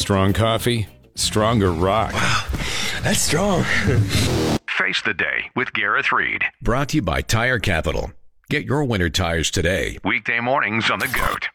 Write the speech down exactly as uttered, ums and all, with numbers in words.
Strong coffee, stronger rock. Wow, that's strong. Face the day with Gareth Reed. Brought to you by Tire Capital. Get your winter tires today. Weekday mornings on The Goat.